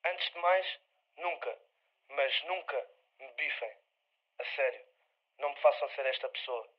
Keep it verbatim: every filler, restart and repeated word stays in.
Antes de mais, nunca, mas nunca me bifem. A sério, não me façam ser esta pessoa.